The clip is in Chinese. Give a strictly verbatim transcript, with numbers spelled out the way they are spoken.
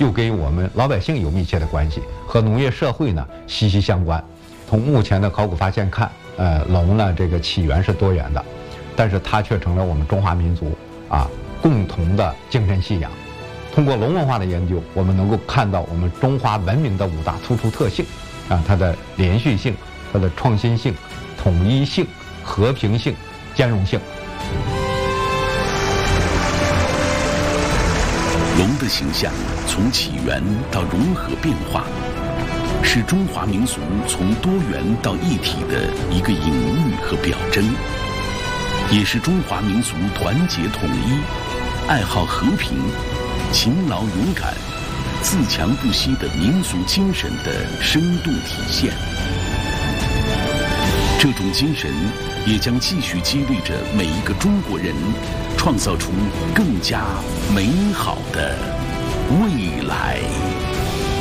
就跟我们老百姓有密切的关系，和农业社会呢息息相关。从目前的考古发现看，呃，龙呢这个起源是多元的，但是它却成了我们中华民族啊共同的精神信仰。通过龙文化的研究，我们能够看到我们中华文明的五大突出特性啊，它的连续性、它的创新性、统一性、和平性、兼容性。 龙的形象从起源到融合变化，是中华民族从多元到一体的一个隐喻和表征，也是中华民族团结统一、爱好和平、勤劳勇敢、自强不息的民族精神的生动体现。这种精神也将继续激励着每一个中国人，创造出更加美好的未来。